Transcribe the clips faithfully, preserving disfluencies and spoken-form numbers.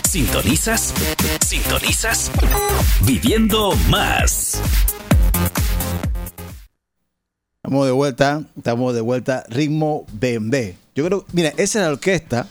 ¿Sintonizas? ¿Sintonizas? Viviendo más. Estamos de vuelta, estamos de vuelta. Ritmo Bembé. Yo creo, mira, esa es la orquesta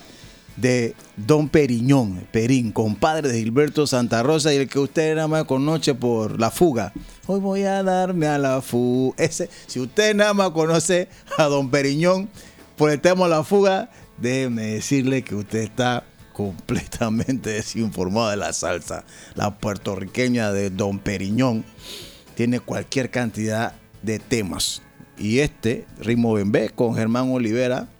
de Don Periñón, Perín, compadre de Gilberto Santa Rosa y el que usted nada más conoce por La Fuga. Hoy voy a darme a la fuga. Ese, si usted nada más conoce a Don Periñón por el tema de La Fuga, déjeme decirle que usted está completamente desinformado de la salsa. La puertorriqueña de Don Periñón tiene cualquier cantidad de temas. Y este, Ritmo Bembé, con Germán Olivera,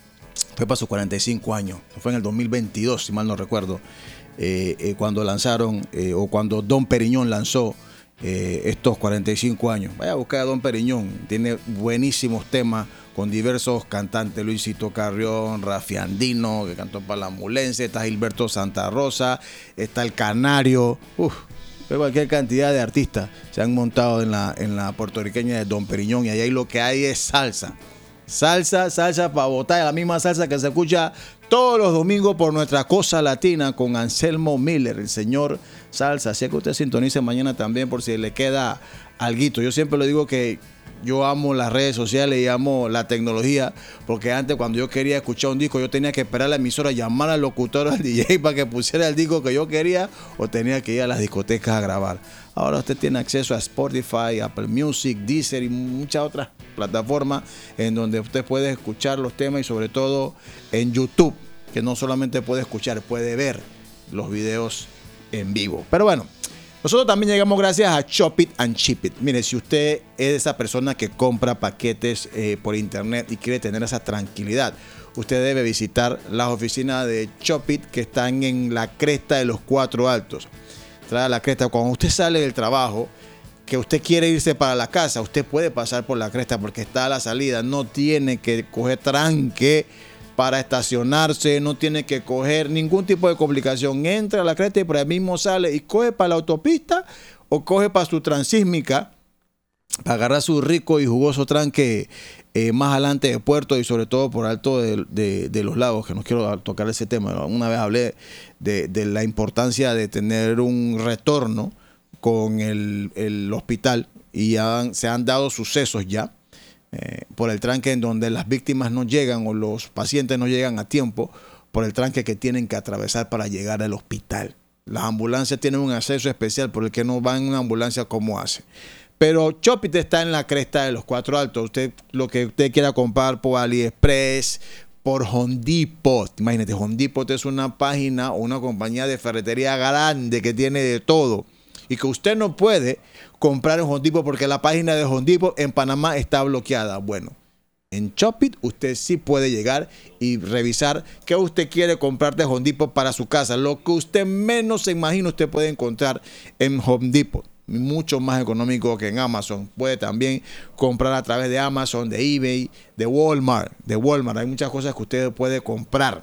fue para sus cuarenta y cinco años. Fue en el dos mil veintidós, si mal no recuerdo, eh, eh, cuando lanzaron, eh, o cuando Don Periñón lanzó eh, estos cuarenta y cinco años. Vaya a buscar a Don Periñón. Tiene buenísimos temas con diversos cantantes. Luisito Carrión, Rafi Andino, que cantó para la Mulense. Está Gilberto Santa Rosa. Está El Canario. Uf. Cualquier cantidad de artistas se han montado en la, en la puertorriqueña de Don Periñón y ahí lo que hay es salsa. Salsa, salsa para botar, la misma salsa que se escucha todos los domingos por nuestra Cosa Latina con Anselmo Miller, el señor salsa. Así que usted sintonice mañana también por si le queda alguito. Yo siempre le digo que yo amo las redes sociales y amo la tecnología, porque antes cuando yo quería escuchar un disco yo tenía que esperar a la emisora, llamar al locutor, al D J para que pusiera el disco que yo quería, o tenía que ir a las discotecas a grabar. Ahora usted tiene acceso a Spotify, Apple Music, Deezer y muchas otras plataformas en donde usted puede escuchar los temas y sobre todo en YouTube, que no solamente puede escuchar, puede ver los videos en vivo. Pero bueno, nosotros también llegamos gracias a Chop It and Ship It. Mire, si usted es esa persona que compra paquetes eh, por internet y quiere tener esa tranquilidad, usted debe visitar las oficinas de Chop It que están en la cresta de los Cuatro Altos. Trae la cresta. Cuando usted sale del trabajo, que usted quiere irse para la casa, usted puede pasar por la cresta porque está a la salida. No tiene que coger tranque para estacionarse, no tiene que coger ningún tipo de complicación. Entra a la cresta y por ahí mismo sale y coge para la autopista o coge para su transísmica para agarrar su rico y jugoso tranque eh, más adelante de Puerto y sobre todo por alto de, de, de los lagos, que no quiero tocar ese tema. Una vez hablé de, de la importancia de tener un retorno con el, el hospital y ya han, se han dado sucesos ya eh, por el tranque en donde las víctimas no llegan o los pacientes no llegan a tiempo por el tranque que tienen que atravesar para llegar al hospital. Las ambulancias tienen un acceso especial por el que no van en una ambulancia como hace. Pero Chop It está en la cresta de los Cuatro Altos. Usted, lo que usted quiera comprar por AliExpress, por Home Depot. Imagínate, Home Depot es una página o una compañía de ferretería grande que tiene de todo. Y que usted no puede comprar en Home Depot porque la página de Home Depot en Panamá está bloqueada. Bueno, en Chop It usted sí puede llegar y revisar qué usted quiere comprar de Home Depot para su casa. Lo que usted menos se imagina usted puede encontrar en Home Depot. Mucho más económico que en Amazon. Puede también comprar a través de Amazon, de eBay, de Walmart. De Walmart. Hay muchas cosas que usted puede comprar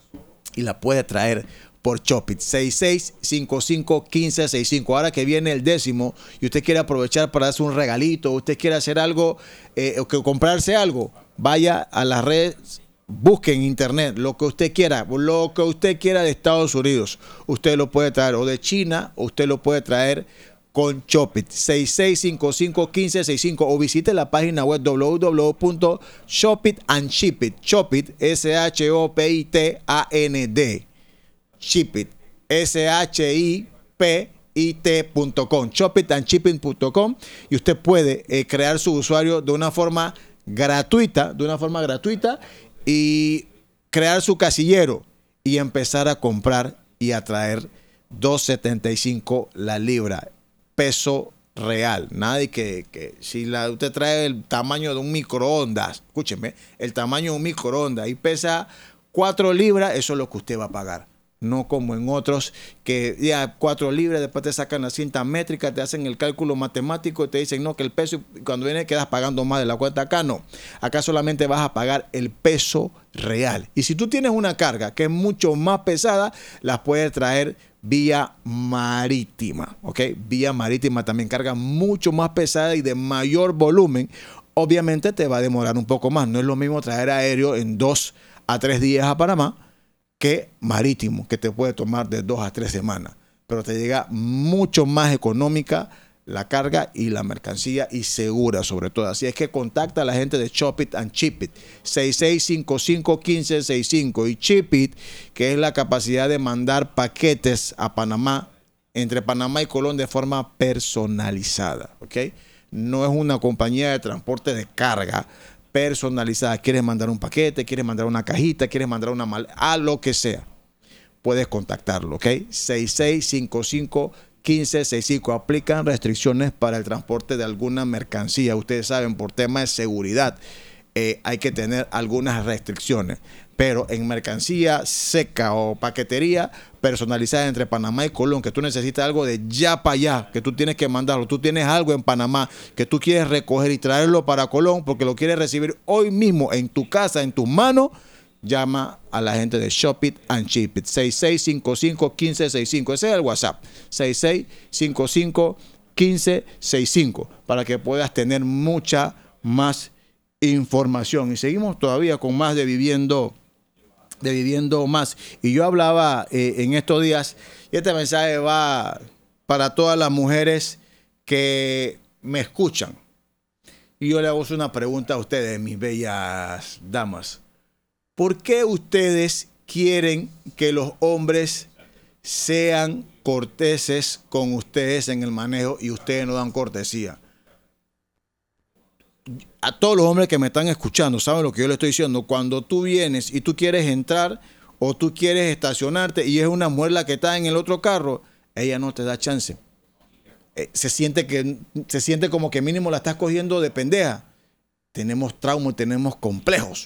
y la puede traer por Chop It. seis seis cinco cinco, uno cinco seis cinco. Ahora que viene el décimo y usted quiere aprovechar para hacer un regalito, usted quiere hacer algo, eh, o que comprarse algo, vaya a las redes, busque en internet lo que usted quiera, lo que usted quiera de Estados Unidos. Usted lo puede traer o de China, o usted lo puede traer con Chop It. seis seis cinco cinco, uno cinco seis cinco o visite la página web doble u doble u doble u punto shop it and ship it. Chop It, S H O P I T A N D. Ship It, S H I P I T punto com. shop it and shipping punto com y usted puede eh, crear su usuario de una forma gratuita, de una forma gratuita y crear su casillero y empezar a comprar y a traer dos setenta y cinco la libra. Peso real. Nada de que, que si la, usted trae el tamaño de un microondas, escúcheme, el tamaño de un microondas y pesa cuatro libras, eso es lo que usted va a pagar. No como en otros que ya cuatro libras, después te sacan la cinta métrica, te hacen el cálculo matemático y te dicen no, que el peso, cuando viene quedas pagando más de la cuenta. Acá no. Acá solamente vas a pagar el peso real. Y si tú tienes una carga que es mucho más pesada, las puedes traer vía marítima, ¿ok? Vía marítima también carga mucho más pesada y de mayor volumen. Obviamente te va a demorar un poco más. No es lo mismo traer aéreo en dos a tres días a Panamá que marítimo, que te puede tomar de dos a tres semanas. Pero te llega mucho más económica la carga y la mercancía y segura sobre todo. Así es que contacta a la gente de Shop It and Ship It. seis seis cinco cinco, uno cinco seis cinco. Y Ship It, que es la capacidad de mandar paquetes a Panamá, entre Panamá y Colón de forma personalizada. ¿Ok? No es una compañía de transporte de carga personalizada. Quieres mandar un paquete, quieres mandar una cajita, quieres mandar una maleta, a lo que sea. Puedes contactarlo, ¿ok? seis seis cinco cinco, uno cinco seis cinco. Aplican restricciones para el transporte de alguna mercancía. Ustedes saben, por tema de seguridad, eh, hay que tener algunas restricciones. Pero en mercancía seca o paquetería personalizada entre Panamá y Colón, que tú necesitas algo de ya para allá, que tú tienes que mandarlo, tú tienes algo en Panamá que tú quieres recoger y traerlo para Colón porque lo quieres recibir hoy mismo en tu casa, en tus manos, llama a la gente de Shop It and Ship It. seis seis cinco cinco, uno cinco seis cinco. Ese es el WhatsApp. seis seis cinco cinco, uno cinco seis cinco. Para que puedas tener mucha más información. Y seguimos todavía con más de Viviendo, de Viviendo Más. Y yo hablaba eh, en estos días, y este mensaje va para todas las mujeres que me escuchan. Y yo le hago una pregunta a ustedes, mis bellas damas. ¿Por qué ustedes quieren que los hombres sean corteses con ustedes en el manejo y ustedes no dan cortesía? A todos los hombres que me están escuchando, saben lo que yo les estoy diciendo. Cuando tú vienes y tú quieres entrar o tú quieres estacionarte y es una mujer la que está en el otro carro, ella no te da chance. Eh, se siente que se siente como que mínimo la estás cogiendo de pendeja. Tenemos traumas, tenemos complejos.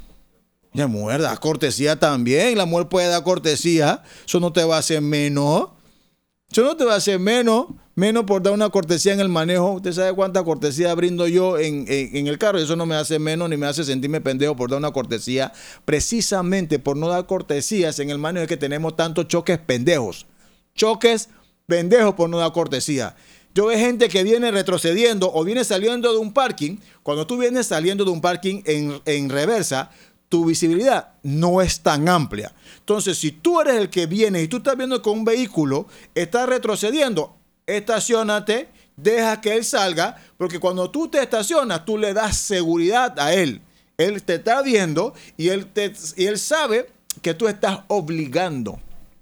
La mujer da cortesía también. La mujer puede dar cortesía. Eso no te va a hacer menos. Eso no te va a hacer menos. Menos por dar una cortesía en el manejo. Usted sabe cuánta cortesía brindo yo en, en, en el carro. Eso no me hace menos ni me hace sentirme pendejo por dar una cortesía. Precisamente por no dar cortesías en el manejo es que tenemos tantos choques pendejos. Choques pendejos por no dar cortesía. Yo veo gente que viene retrocediendo o viene saliendo de un parking. Cuando tú vienes saliendo de un parking en, en reversa, tu visibilidad no es tan amplia. Entonces, si tú eres el que viene y tú estás viendo que un vehículo está retrocediendo, estaciónate, deja que él salga, porque cuando tú te estacionas, tú le das seguridad a él. Él te está viendo y él, te, y él sabe que tú estás obligando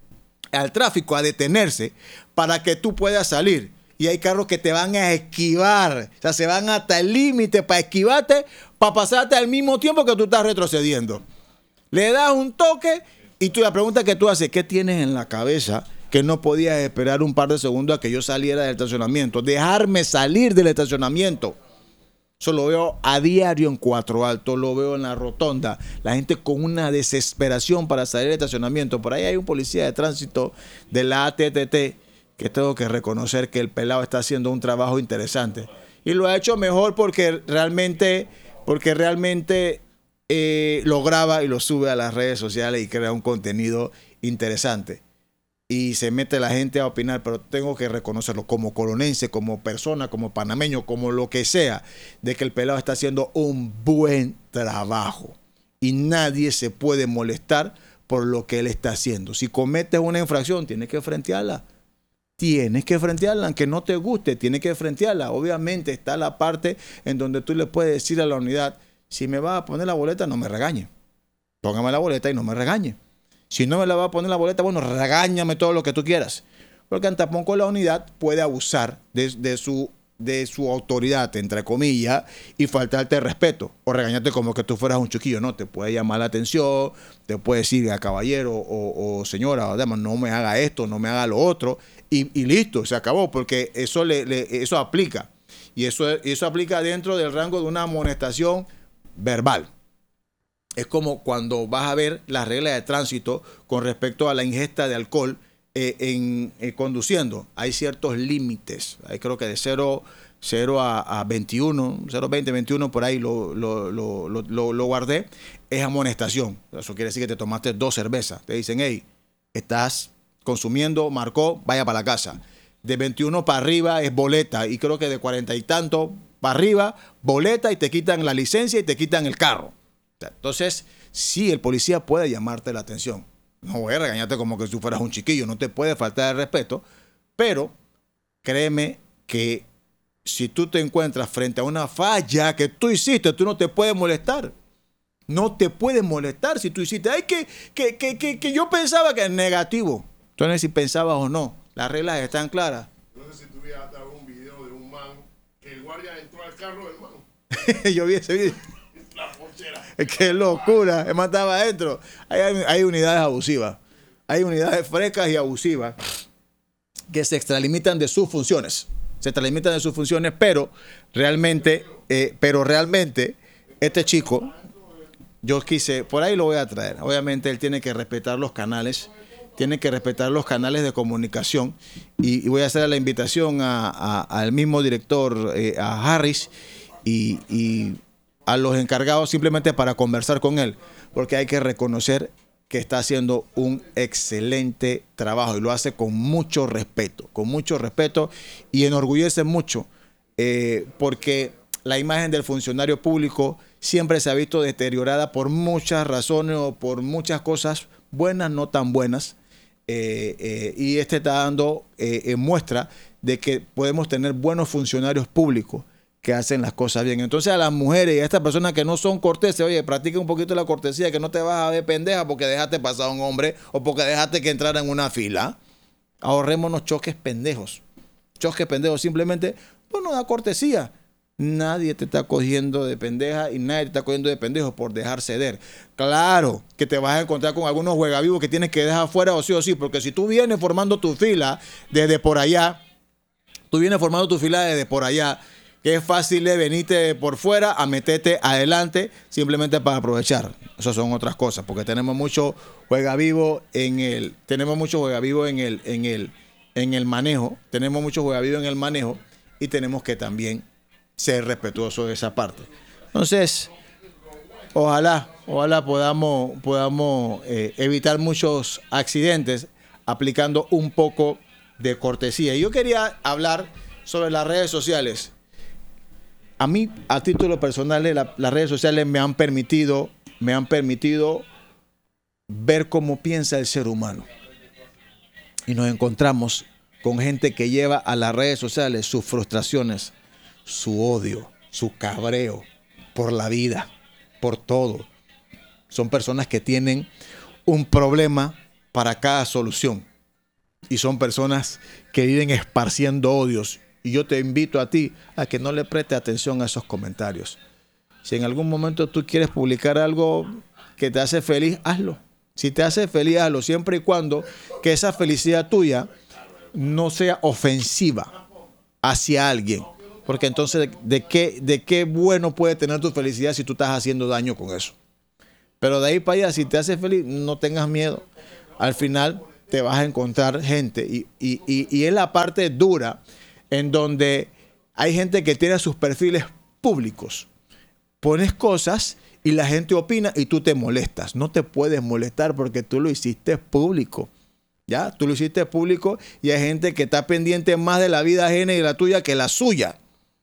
al tráfico a detenerse para que tú puedas salir. Y hay carros que te van a esquivar, o sea, se van hasta el límite para esquivarte, para pasarte al mismo tiempo que tú estás retrocediendo. Le das un toque y tú la pregunta que tú haces, ¿qué tienes en la cabeza que no podías esperar un par de segundos a que yo saliera del estacionamiento? Dejarme salir del estacionamiento. Eso lo veo a diario en Cuatro Altos, lo veo en la rotonda. La gente con una desesperación para salir del estacionamiento. Por ahí hay un policía de tránsito de la A T T T que tengo que reconocer que el pelado está haciendo un trabajo interesante. Y lo ha hecho mejor porque realmente, porque realmente eh, lo graba y lo sube a las redes sociales y crea un contenido interesante. Y se mete la gente a opinar, pero tengo que reconocerlo como colonense, como persona, como panameño, como lo que sea, de que el pelado está haciendo un buen trabajo. Y nadie se puede molestar por lo que él está haciendo. Si cometes una infracción, tienes que frentearla. Tienes que frentearla, aunque no te guste, tienes que frentearla. Obviamente está la parte en donde tú le puedes decir a la unidad, si me vas a poner la boleta, no me regañe. Póngame la boleta y no me regañe. Si no me la va a poner la boleta, bueno, regáñame todo lo que tú quieras. Porque tampoco la unidad puede abusar de, de, su, de su autoridad, entre comillas, y faltarte el respeto. O regañarte como que tú fueras un chiquillo. No, te puede llamar la atención, te puede decir a caballero o, o señora, o dama, no me haga esto, no me haga lo otro. Y, y listo, se acabó, porque eso, le, le, eso aplica. Y eso, eso aplica dentro del rango de una amonestación verbal. Es como cuando vas a ver las reglas de tránsito con respecto a la ingesta de alcohol eh, en, eh, conduciendo. Hay ciertos límites. Hay creo que de cero a veintiuno, cero, veinte, veintiuno, por ahí lo, lo, lo, lo, lo guardé. Es amonestación. Eso quiere decir que te tomaste dos cervezas. Te dicen, hey, estás consumiendo, marcó, vaya para la casa. De veintiuno para arriba es boleta. Y creo que de cuarenta y tanto para arriba, boleta y te quitan la licencia y te quitan el carro. Entonces, sí, el policía puede llamarte la atención, no voy a regañarte como que si fueras un chiquillo, no te puede faltar el respeto, pero créeme que si tú te encuentras frente a una falla que tú hiciste, tú no te puedes molestar. No te puedes molestar si tú hiciste. Ay, que, que, que, que, que yo pensaba que es negativo. Entonces, si pensabas o no, las reglas están claras. No sé si tú viste hasta un video de un man que el guardia entró al carro del man. Yo vi ese video. La ponchera. Qué locura. El man estaba adentro. Hay, hay, hay unidades abusivas. Hay unidades frescas y abusivas que se extralimitan de sus funciones. Se extralimitan de sus funciones, pero realmente, eh, pero realmente, este chico, yo quise, por ahí lo voy a traer. Obviamente él tiene que respetar los canales, tiene que respetar los canales de comunicación y, y voy a hacer la invitación a, a, al mismo director, eh, a Harris y, y a los encargados simplemente para conversar con él, porque hay que reconocer que está haciendo un excelente trabajo y lo hace con mucho respeto, con mucho respeto y enorgullece mucho eh, porque la imagen del funcionario público siempre se ha visto deteriorada por muchas razones o por muchas cosas buenas, no tan buenas. Eh, eh, y este está dando eh, eh, muestra de que podemos tener buenos funcionarios públicos que hacen las cosas bien. Entonces a las mujeres y a estas personas que no son corteses, oye, practica un poquito la cortesía, que no te vas a ver pendeja porque dejaste pasar a un hombre o porque dejaste que entrara en una fila. Ahorrémonos choques pendejos. Choques pendejos, simplemente, pues no da cortesía. Nadie te está cogiendo de pendeja y nadie te está cogiendo de pendejo por dejar ceder. Claro que te vas a encontrar con algunos juegavivos que tienes que dejar fuera o sí o sí, porque si tú vienes formando tu fila desde por allá, tú vienes formando tu fila desde por allá, que es fácil de venirte por fuera a meterte adelante simplemente para aprovechar. Esas son otras cosas, porque tenemos mucho juegavivo en el, tenemos mucho juegavivo en el, en el, en el manejo, tenemos mucho juegavivo en el manejo y tenemos que también ser respetuosos de esa parte. Entonces, ojalá, ojalá podamos, podamos eh, evitar muchos accidentes aplicando un poco de cortesía. Y yo quería hablar sobre las redes sociales. A mí, a título personal, la, las redes sociales me han permitido, me han permitido ver cómo piensa el ser humano. Y nos encontramos con gente que lleva a las redes sociales sus frustraciones, su odio, su cabreo por la vida, por todo. Son personas que tienen un problema para cada solución. Y son personas que viven esparciendo odios. Y yo te invito a ti a que no le prestes atención a esos comentarios. Si en algún momento tú quieres publicar algo que te hace feliz, hazlo. Si te hace feliz, hazlo, siempre y cuando que esa felicidad tuya no sea ofensiva hacia alguien. Porque entonces, ¿de qué, de qué bueno puede tener tu felicidad si tú estás haciendo daño con eso? Pero de ahí para allá, si te hace feliz, no tengas miedo. Al final te vas a encontrar gente. Y, y, y, y es la parte dura en donde hay gente que tiene sus perfiles públicos. Pones cosas y la gente opina y tú te molestas. No te puedes molestar porque tú lo hiciste público. ¿Ya? Tú lo hiciste público y hay gente que está pendiente más de la vida ajena y de la tuya que la suya.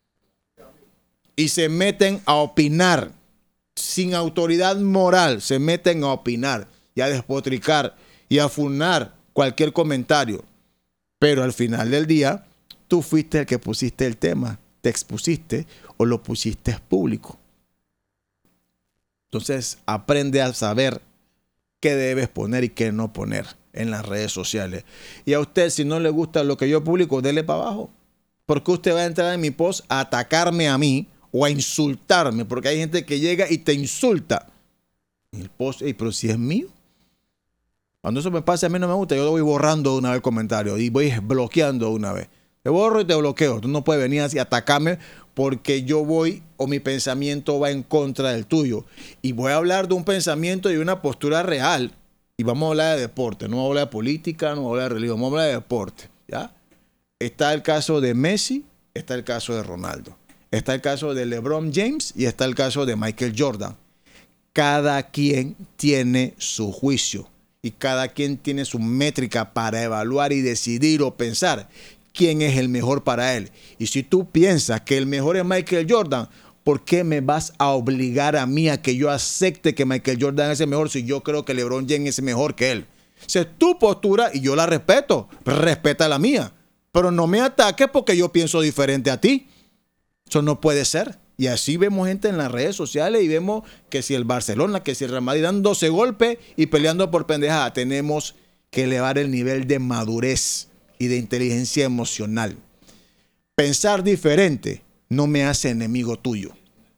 Y se meten a opinar. Sin autoridad moral, se meten a opinar y a despotricar y a funar cualquier comentario. Pero al final del día, tú fuiste el que pusiste el tema, te expusiste o lo pusiste público. Entonces, aprende a saber qué debes poner y qué no poner en las redes sociales. Y a usted, si no le gusta lo que yo publico, dele para abajo. Porque usted va a entrar en mi post a atacarme a mí o a insultarme, porque hay gente que llega y te insulta. Y el post, hey, pero si es mío. Cuando eso me pasa, a mí no me gusta, yo lo voy borrando de una vez el comentario y voy bloqueando de una vez. Te borro y te bloqueo. Tú no puedes venir así a atacarme porque yo voy o mi pensamiento va en contra del tuyo. Y voy a hablar de un pensamiento y una postura real. Y vamos a hablar de deporte. No vamos a hablar de política, no vamos a hablar de religión. Vamos a hablar de deporte. ¿Ya? Está el caso de Messi, está el caso de Ronaldo. Está el caso de LeBron James y está el caso de Michael Jordan. Cada quien tiene su juicio y cada quien tiene su métrica para evaluar y decidir o pensar quién es el mejor para él. Y si tú piensas que el mejor es Michael Jordan, ¿por qué me vas a obligar a mí a que yo acepte que Michael Jordan es el mejor si yo creo que LeBron James es mejor que él? Esa es tu postura y yo la respeto. Respeta la mía. Pero no me ataques porque yo pienso diferente a ti. Eso no puede ser. Y así vemos gente en las redes sociales y vemos que si el Barcelona, que si el Real Madrid dándose golpe y peleando por pendejada. Tenemos que elevar el nivel de madurez y de inteligencia emocional. Pensar diferente no me hace enemigo tuyo.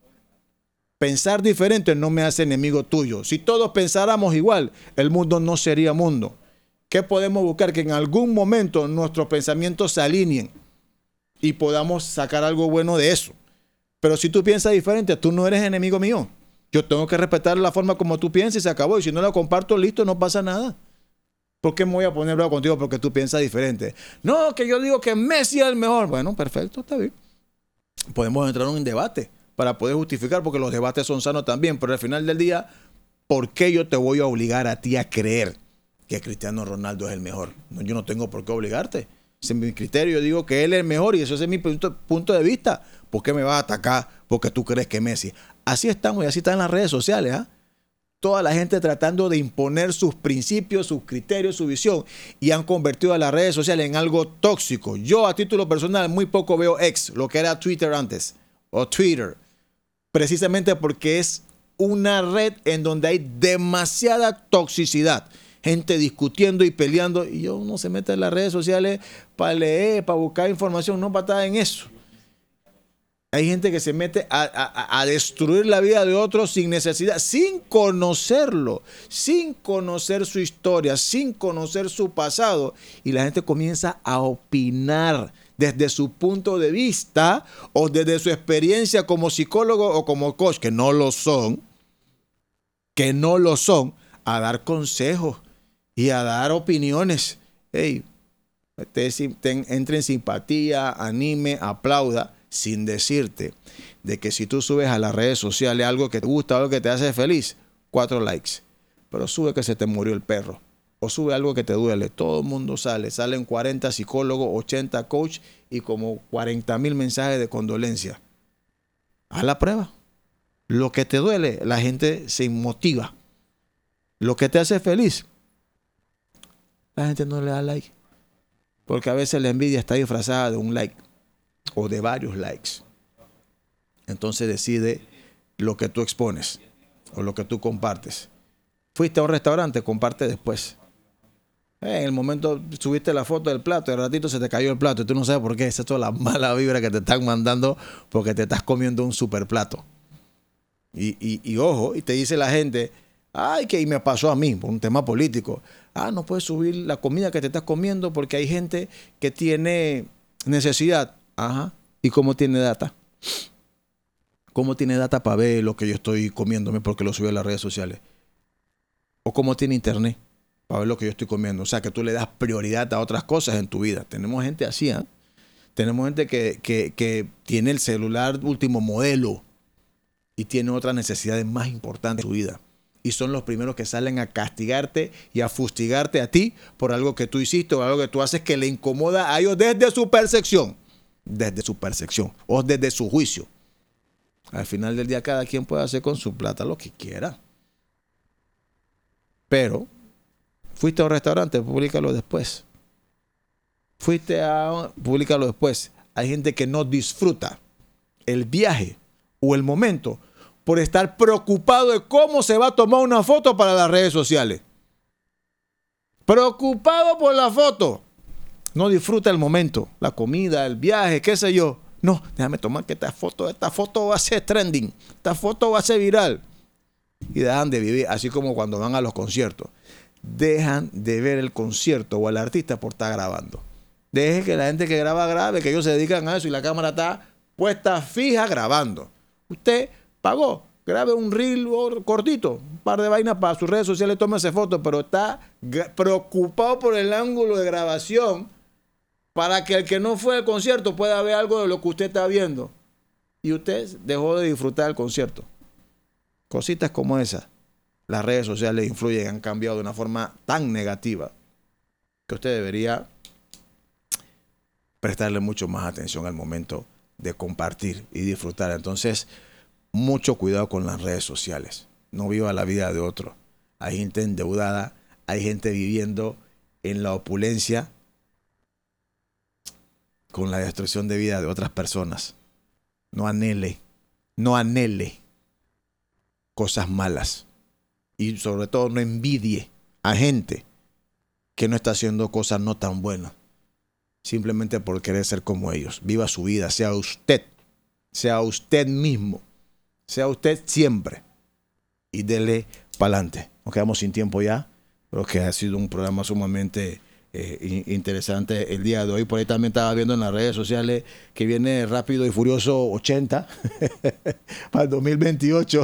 Pensar diferente no me hace enemigo tuyo. Si todos pensáramos igual, el mundo no sería mundo. ¿Qué podemos buscar? Que en algún momento nuestros pensamientos se alineen y podamos sacar algo bueno de eso. Pero si tú piensas diferente, tú no eres enemigo mío. Yo tengo que respetar la forma como tú piensas y se acabó. Y si no la comparto, listo, no pasa nada. ¿Por qué me voy a poner bravo contigo porque tú piensas diferente? No, que yo digo que Messi es el mejor. Bueno, perfecto, está bien. Podemos entrar en un debate para poder justificar, porque los debates son sanos también. Pero al final del día, ¿por qué yo te voy a obligar a ti a creer que Cristiano Ronaldo es el mejor? No, yo no tengo por qué obligarte. Ese es mi criterio. Yo digo que él es el mejor y eso es mi punto, punto de vista. ¿Por qué me vas a atacar porque tú crees que Messi? Así estamos y así están las redes sociales, ¿ah? ¿eh? Toda la gente tratando de imponer sus principios, sus criterios, su visión, y han convertido a las redes sociales en algo tóxico. Yo, a título personal, muy poco veo X, lo que era Twitter antes, o Twitter, precisamente porque es una red en donde hay demasiada toxicidad. Gente discutiendo y peleando, y yo no se mete en las redes sociales para leer, para buscar información, no para estar en eso. Hay gente que se mete a, a, a destruir la vida de otros sin necesidad, sin conocerlo, sin conocer su historia, sin conocer su pasado. Y la gente comienza a opinar desde su punto de vista o desde su experiencia como psicólogo o como coach, que no lo son, que no lo son, a dar consejos y a dar opiniones. Hey, te, te, entre en simpatía, anime, aplauda, sin decirte de que si tú subes a las redes sociales algo que te gusta, algo que te hace feliz, cuatro likes. Pero sube que se te murió el perro. O sube algo que te duele. Todo el mundo sale. Salen cuarenta psicólogos, ochenta coach y como cuarenta mil mensajes de condolencia. Haz la prueba. Lo que te duele, la gente se motiva. Lo que te hace feliz, la gente no le da like. Porque a veces la envidia está disfrazada de un like o de varios likes. Entonces decide lo que tú expones o lo que tú compartes. Fuiste a un restaurante, comparte después. Eh, en el momento subiste la foto del plato y al ratito se te cayó el plato y tú no sabes por qué. Esa es toda la mala vibra que te están mandando porque te estás comiendo un super plato. Y, y, y ojo, y te dice la gente, ay, que y me pasó a mí por un tema político. Ah, no puedes subir la comida que te estás comiendo porque hay gente que tiene necesidad. Ajá. ¿Y cómo tiene data? ¿Cómo tiene data para ver lo que yo estoy comiéndome porque lo subí a las redes sociales? ¿O cómo tiene internet para ver lo que yo estoy comiendo? O sea, que tú le das prioridad a otras cosas en tu vida. Tenemos gente así, ¿eh? Tenemos gente que, que, que tiene el celular último modelo y tiene otras necesidades más importantes en su vida. Y son los primeros que salen a castigarte y a fustigarte a ti por algo que tú hiciste o algo que tú haces que le incomoda a ellos desde su percepción. Desde su percepción o desde su juicio. Al final del día cada quien puede hacer con su plata lo que quiera. Pero fuiste a un restaurante, públicalo después. Fuiste a... públicalo después. Hay gente que no disfruta el viaje o el momento por estar preocupado de cómo se va a tomar una foto para las redes sociales. Preocupado por la foto. No disfruta el momento, la comida, el viaje, qué sé yo. No, déjame tomar que esta foto, esta foto va a ser trending. Esta foto va a ser viral. Y dejan de vivir, así como cuando van a los conciertos. Dejan de ver el concierto o al artista por estar grabando. Deje que la gente que graba grabe, que ellos se dedican a eso y la cámara está puesta fija grabando. Usted pagó, grabe un reel cortito, un par de vainas para sus redes sociales, tómese fotos, pero está preocupado por el ángulo de grabación para que el que no fue al concierto pueda ver algo de lo que usted está viendo. Y usted dejó de disfrutar el concierto. Cositas como esas. Las redes sociales influyen, han cambiado de una forma tan negativa que usted debería prestarle mucho más atención al momento de compartir y disfrutar. Entonces, mucho cuidado con las redes sociales. No viva la vida de otro. Hay gente endeudada, hay gente viviendo en la opulencia con la destrucción de vida de otras personas. No anhele, no anhele cosas malas. Y sobre todo no envidie a gente que no está haciendo cosas no tan buenas. Simplemente por querer ser como ellos. Viva su vida, sea usted, sea usted mismo, sea usted siempre. Y dele para adelante. Nos quedamos sin tiempo ya. Creo que ha sido un programa sumamente eh, interesante el día de hoy. Por ahí también estaba viendo en las redes sociales que viene Rápido y Furioso ochenta para el dos mil veintiocho.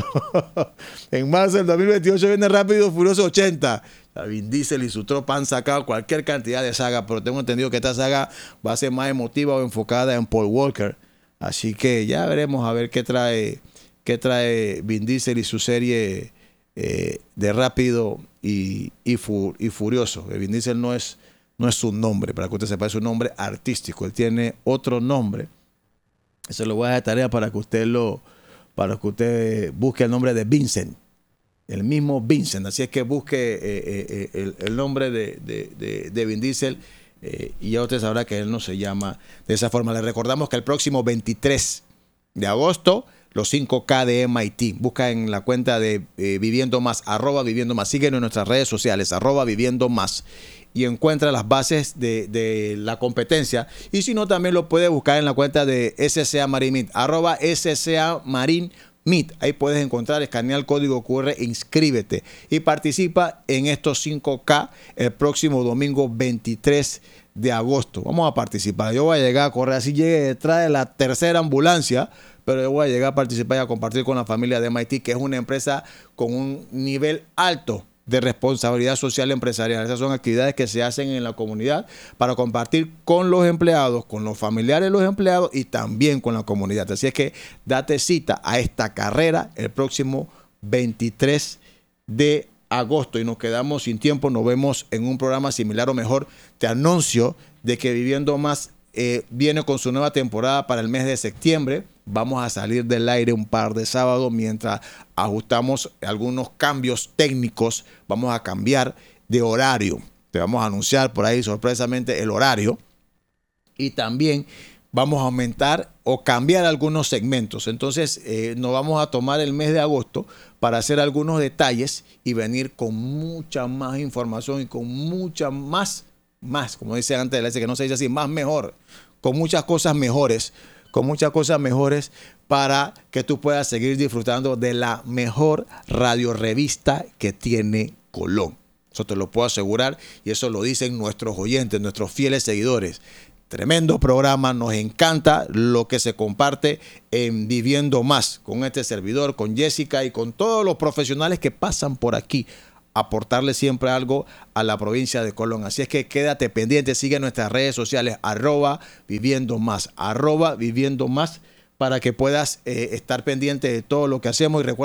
En marzo del dos mil veintiocho viene Rápido y Furioso ochenta. Vin Diesel y su tropa han sacado cualquier cantidad de sagas, pero tengo entendido que esta saga va a ser más emotiva o enfocada en Paul Walker. Así que ya veremos a ver qué trae, qué trae Vin Diesel y su serie eh, de Rápido y, y, Fu, y Furioso. Vin Diesel no es, no es su nombre, para que usted sepa, es un nombre artístico. Él tiene otro nombre. Eso lo voy a dar de tarea para que usted lo, para que usted busque el nombre de Vincent. El mismo Vincent, así es que busque eh, eh, el, el nombre de, de, de, de Vin Diesel eh, y ya usted sabrá que él no se llama de esa forma. Le recordamos que el próximo veintitrés de agosto, los cinco K de M I T. Busca en la cuenta de eh, Viviendo Más, arroba Viviendo Más. Síguenos en nuestras redes sociales, arroba Viviendo Más. Y encuentra las bases de, de la competencia. Y si no, también lo puede buscar en la cuenta de S C A Marín Meet, arroba S C A Marín Meet. Ahí puedes encontrar, escanea el código Q R, inscríbete y participa en estos cinco K el próximo domingo veintitrés de agosto. Vamos a participar. Yo voy a llegar a correr, así llegue detrás de la tercera ambulancia, pero yo voy a llegar a participar y a compartir con la familia de M I T, que es una empresa con un nivel alto de responsabilidad social empresarial. Esas son actividades que se hacen en la comunidad para compartir con los empleados, con los familiares de los empleados y también con la comunidad. Así es que date cita a esta carrera el próximo veintitrés de agosto y nos quedamos sin tiempo. Nos vemos en un programa similar o mejor. Te anuncio de que Viviendo Más eh, viene con su nueva temporada para el mes de septiembre. Vamos a salir del aire un par de sábados mientras ajustamos algunos cambios técnicos. Vamos a cambiar de horario. Te vamos a anunciar por ahí sorpresamente el horario. Y también vamos a aumentar o cambiar algunos segmentos. Entonces eh, nos vamos a tomar el mes de agosto para hacer algunos detalles y venir con mucha más información y con mucha más, más, como dice antes, que no se dice así, más mejor, con muchas cosas mejores. con muchas cosas mejores para que tú puedas seguir disfrutando de la mejor radiorevista que tiene Colón. Eso te lo puedo asegurar y eso lo dicen nuestros oyentes, nuestros fieles seguidores. Tremendo programa, nos encanta lo que se comparte en Viviendo Más con este servidor, con Jessica y con todos los profesionales que pasan por aquí, aportarle siempre algo a la provincia de Colón. Así es que quédate pendiente, sigue nuestras redes sociales, arroba Viviendo Más, arroba Viviendo Más, para que puedas eh, estar pendiente de todo lo que hacemos y recuerda